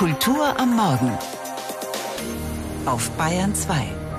Kultur am Morgen auf Bayern 2.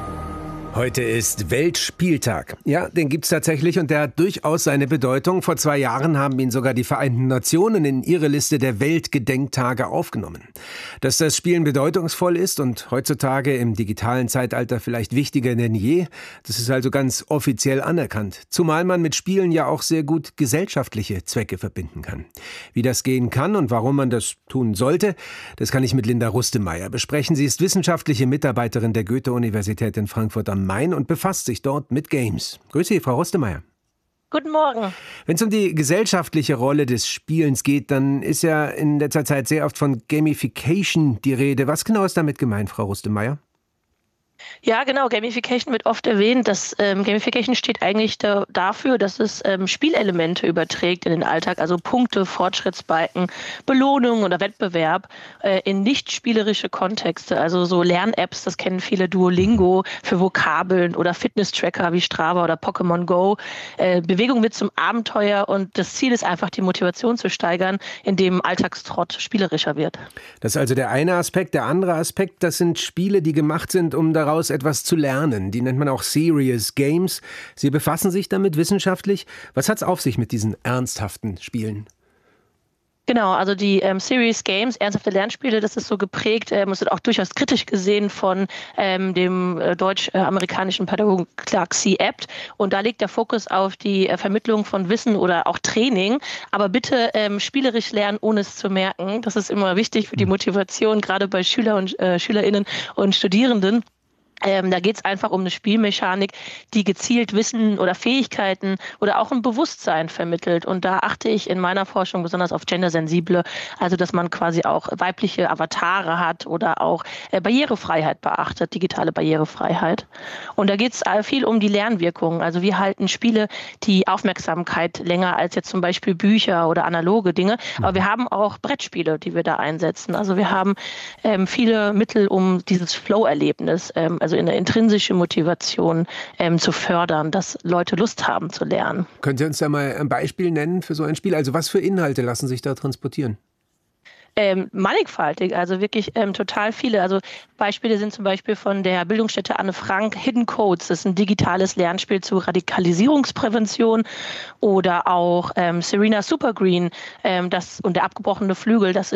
Heute ist Weltspieltag. Ja, den gibt's tatsächlich und der hat durchaus seine Bedeutung. Vor 2 Jahren haben ihn sogar die Vereinten Nationen in ihre Liste der Weltgedenktage aufgenommen. Dass das Spielen bedeutungsvoll ist und heutzutage im digitalen Zeitalter vielleicht wichtiger denn je, das ist also ganz offiziell anerkannt. Zumal man mit Spielen ja auch sehr gut gesellschaftliche Zwecke verbinden kann. Wie das gehen kann und warum man das tun sollte, das kann ich mit Linda Rustemeyer besprechen. Sie ist wissenschaftliche Mitarbeiterin der Goethe-Universität in Frankfurt am Main und befasst sich dort mit Games. Grüße Sie, Frau Rustemeyer. Guten Morgen. Wenn es um die gesellschaftliche Rolle des Spielens geht, dann ist ja in letzter Zeit sehr oft von Gamification die Rede. Was genau ist damit gemeint, Frau Rustemeyer? Ja, genau. Gamification wird oft erwähnt. Gamification steht eigentlich dafür, dass es Spielelemente überträgt in den Alltag, also Punkte, Fortschrittsbalken, Belohnung oder Wettbewerb in nicht spielerische Kontexte. Also so Lern-Apps, das kennen viele, Duolingo für Vokabeln oder Fitness-Tracker wie Strava oder Pokémon Go. Bewegung wird zum Abenteuer und das Ziel ist einfach, die Motivation zu steigern, indem Alltagstrott spielerischer wird. Das ist also der eine Aspekt. Der andere Aspekt, das sind Spiele, die gemacht sind, um daraus etwas zu lernen. Die nennt man auch Serious Games. Sie befassen sich damit wissenschaftlich. Was hat es auf sich mit diesen ernsthaften Spielen? Genau, also die Serious Games, ernsthafte Lernspiele, das ist so geprägt, es wird auch durchaus kritisch gesehen von dem deutsch-amerikanischen Pädagogen Clark C. Abt. Und da liegt der Fokus auf die Vermittlung von Wissen oder auch Training. Aber bitte spielerisch lernen, ohne es zu merken. Das ist immer wichtig für die Motivation, gerade bei Schüler und SchülerInnen und Studierenden. Da geht es einfach um eine Spielmechanik, die gezielt Wissen oder Fähigkeiten oder auch ein Bewusstsein vermittelt. Und da achte ich in meiner Forschung besonders auf gendersensible, also dass man quasi auch weibliche Avatare hat oder auch Barrierefreiheit beachtet, digitale Barrierefreiheit. Und da geht es viel um die Lernwirkung. Also wir halten Spiele die Aufmerksamkeit länger als jetzt zum Beispiel Bücher oder analoge Dinge. Aber wir haben auch Brettspiele, die wir da einsetzen. Also wir haben viele Mittel, um dieses Flow-Erlebnis, also in der intrinsische Motivation zu fördern, dass Leute Lust haben zu lernen. Können Sie uns da mal ein Beispiel nennen für so ein Spiel? Also was für Inhalte lassen sich da transportieren? Mannigfaltig, also wirklich total viele. Also Beispiele sind zum Beispiel von der Bildungsstätte Anne Frank, Hidden Codes, das ist ein digitales Lernspiel zur Radikalisierungsprävention, oder auch Serena Supergreen und der abgebrochene Flügel, das